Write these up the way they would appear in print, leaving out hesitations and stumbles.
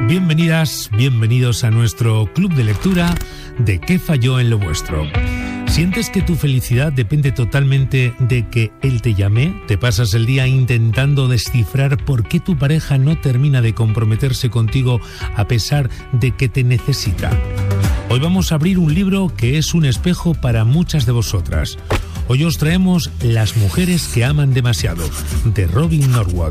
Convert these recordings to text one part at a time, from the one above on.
Bienvenidas, bienvenidos a nuestro club de lectura de ¿Qué falló en lo vuestro? ¿Sientes que tu felicidad depende totalmente de que él te llame? ¿Te pasas el día intentando descifrar por qué tu pareja no termina de comprometerse contigo a pesar de que te necesita? Hoy vamos a abrir un libro que es un espejo para muchas de vosotras. Hoy os traemos Las mujeres que aman demasiado, de Robin Norwood.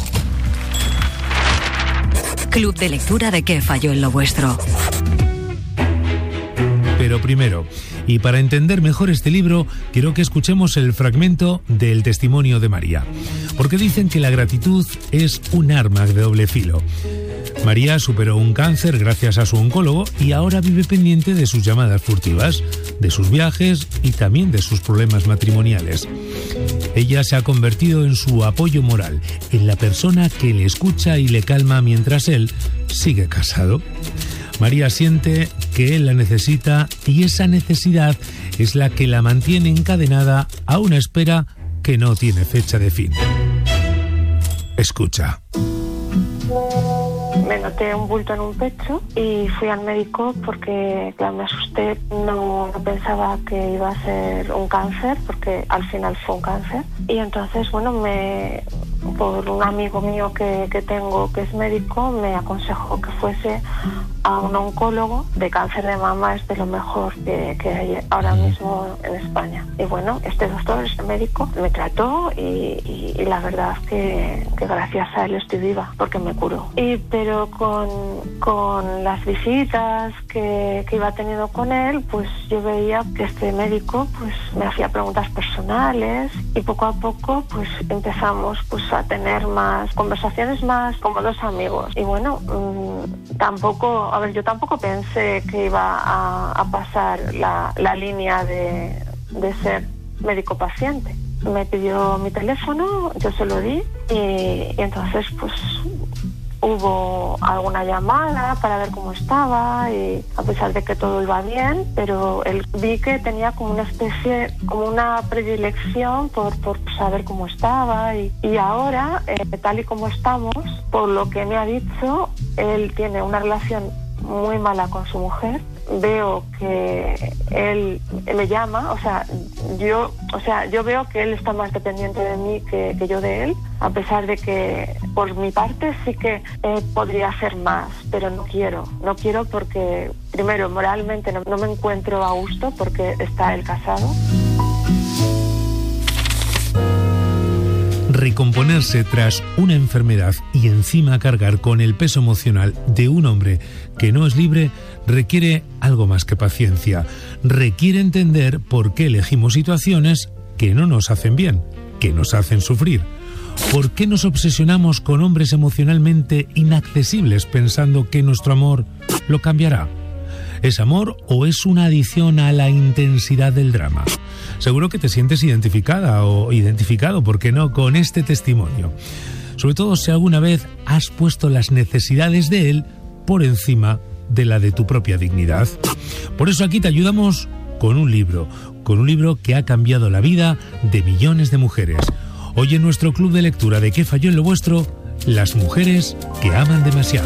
Club de lectura de ¿Qué falló en lo vuestro? Pero primero, y para entender mejor este libro, quiero que escuchemos el fragmento del testimonio de María. Porque dicen que la gratitud es un arma de doble filo. María superó un cáncer gracias a su oncólogo y ahora vive pendiente de sus llamadas furtivas, de sus viajes y también de sus problemas matrimoniales. Ella se ha convertido en su apoyo moral, en la persona que le escucha y le calma mientras él sigue casado. María siente que él la necesita y esa necesidad es la que la mantiene encadenada a una espera que no tiene fecha de fin. Escucha. Me noté un bulto en un pecho y fui al médico porque me asusté. No pensaba que iba a ser un cáncer, porque al final fue un cáncer. Y entonces, por un amigo mío que tengo que es médico, me aconsejó que fuese a un oncólogo de cáncer de mama. Es de lo mejor que hay ahora mismo en España. Y este doctor, este médico, me trató y la verdad que gracias a él estoy viva, porque me curó. Pero con las visitas que iba teniendo con él, pues yo veía que este médico pues me hacía preguntas personales y poco a poco pues empezamos pues a tener más conversaciones, más como dos amigos. Y yo tampoco pensé que iba a pasar la línea de ser médico-paciente. Me pidió mi teléfono, yo se lo di y entonces pues hubo alguna llamada para ver cómo estaba, y a pesar de que todo iba bien, pero vi que tenía como una predilección por saber cómo estaba, y ahora, tal y como estamos, por lo que me ha dicho, él tiene una relación muy mala con su mujer. Veo que él me llama, yo veo que él está más dependiente de mí que yo de él, a pesar de que por mi parte sí que podría hacer más, pero no quiero porque primero moralmente no me encuentro a gusto porque está él casado. Recomponerse tras una enfermedad y encima cargar con el peso emocional de un hombre que no es libre requiere algo más que paciencia. Requiere entender por qué elegimos situaciones que no nos hacen bien, que nos hacen sufrir. ¿Por qué nos obsesionamos con hombres emocionalmente inaccesibles pensando que nuestro amor lo cambiará? ¿Es amor o es una adición a la intensidad del drama? Seguro que te sientes identificada o identificado, ¿por qué no?, con este testimonio. Sobre todo si alguna vez has puesto las necesidades de él por encima de la de tu propia dignidad. Por eso aquí te ayudamos con un libro que ha cambiado la vida de millones de mujeres. Hoy en nuestro club de lectura de ¿Qué falló en lo vuestro? Las mujeres que aman demasiado.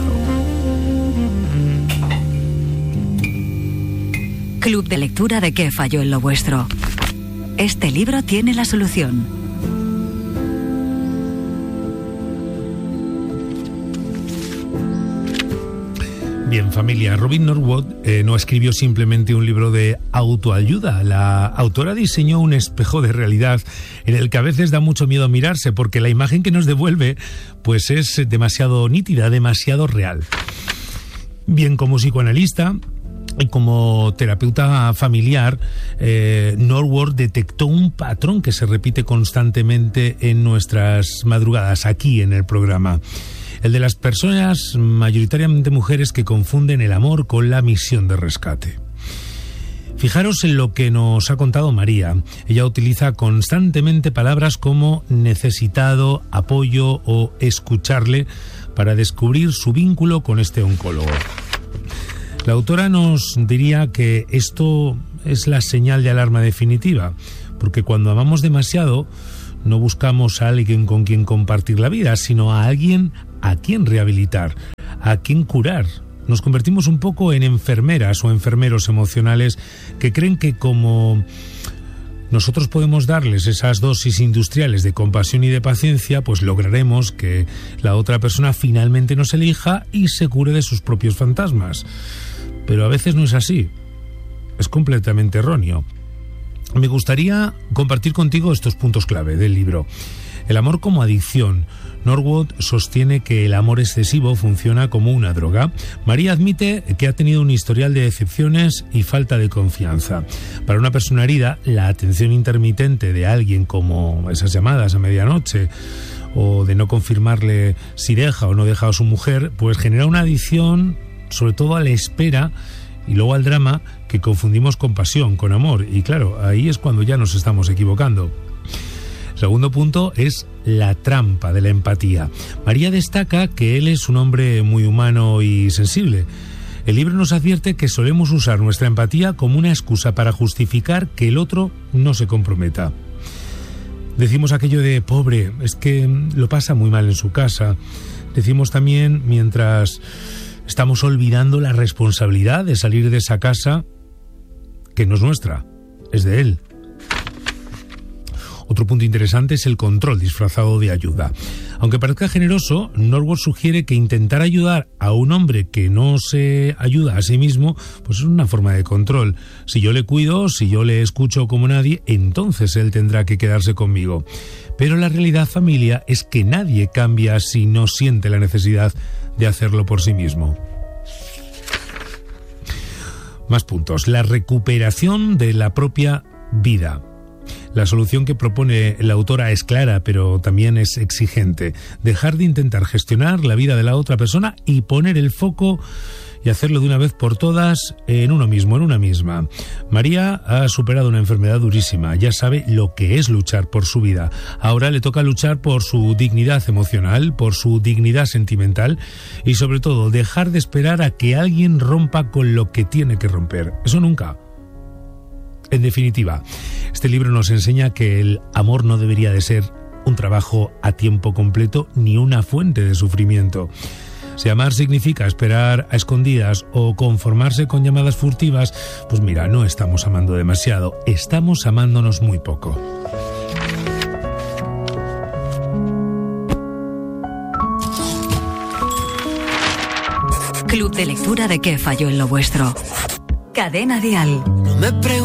Club de lectura de ¿Qué falló en lo vuestro? Este libro tiene la solución. Bien, familia, Robin Norwood no escribió simplemente un libro de autoayuda. La autora diseñó un espejo de realidad en el que a veces da mucho miedo mirarse, porque la imagen que nos devuelve pues es demasiado nítida, demasiado real. Bien, como psicoanalista y como terapeuta familiar, Norwood detectó un patrón que se repite constantemente en nuestras madrugadas aquí en el programa. El de las personas, mayoritariamente mujeres, que confunden el amor con la misión de rescate. Fijaros en lo que nos ha contado María. Ella utiliza constantemente palabras como necesitado, apoyo o escucharle para descubrir su vínculo con este oncólogo. La autora nos diría que esto es la señal de alarma definitiva, porque cuando amamos demasiado no buscamos a alguien con quien compartir la vida, sino a alguien a quien rehabilitar, a quién curar. Nos convertimos un poco en enfermeras o enfermeros emocionales que creen que como nosotros podemos darles esas dosis industriales de compasión y de paciencia, pues lograremos que la otra persona finalmente nos elija y se cure de sus propios fantasmas. Pero a veces no es así. Es completamente erróneo. Me gustaría compartir contigo estos puntos clave del libro. El amor como adicción. Norwood sostiene que el amor excesivo funciona como una droga. María admite que ha tenido un historial de decepciones y falta de confianza. Para una persona herida, la atención intermitente de alguien, como esas llamadas a medianoche, o de no confirmarle si deja o no deja a su mujer, pues genera una adicción, sobre todo a la espera y luego al drama, que confundimos con pasión, con amor. Y claro, ahí es cuando ya nos estamos equivocando. Segundo punto es la trampa de la empatía. María destaca que él es un hombre muy humano y sensible. El libro nos advierte que solemos usar nuestra empatía como una excusa para justificar que el otro no se comprometa. Decimos aquello de pobre, es que lo pasa muy mal en su casa. Decimos también, mientras estamos olvidando la responsabilidad de salir de esa casa, que no es nuestra, es de él. Otro punto interesante es el control disfrazado de ayuda. Aunque parezca generoso, Norwood sugiere que intentar ayudar a un hombre que no se ayuda a sí mismo, pues es una forma de control. Si yo le cuido, si yo le escucho como nadie, entonces él tendrá que quedarse conmigo. Pero la realidad, familia, es que nadie cambia si no siente la necesidad de hacerlo por sí mismo. Más puntos. La recuperación de la propia vida. La solución que propone la autora es clara, pero también es exigente. Dejar de intentar gestionar la vida de la otra persona y poner el foco y hacerlo de una vez por todas en uno mismo, en una misma. María ha superado una enfermedad durísima, ya sabe lo que es luchar por su vida. Ahora le toca luchar por su dignidad emocional, por su dignidad sentimental y sobre todo dejar de esperar a que alguien rompa con lo que tiene que romper. Eso nunca. En definitiva, este libro nos enseña que el amor no debería de ser un trabajo a tiempo completo ni una fuente de sufrimiento. Si amar significa esperar a escondidas o conformarse con llamadas furtivas, pues mira, no estamos amando demasiado, estamos amándonos muy poco. Club de lectura de ¿Qué falló en lo vuestro? Cadena Dial. No me